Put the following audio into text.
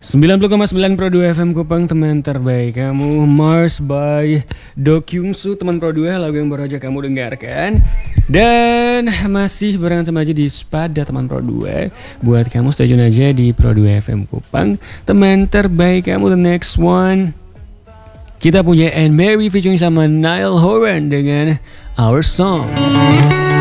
90,9 Pro 2 FM Kupang, teman terbaik kamu. Mars by Do Kyung Soo, teman Pro 2, lagu yang baru aja kamu dengarkan. Dan masih barengan sama aja di Spada, teman Pro 2. Buat kamu stay tune aja di Pro 2 FM Kupang, teman terbaik kamu. The next one, kita punya Anne Mary featuring sama Niall Horan dengan Our Song.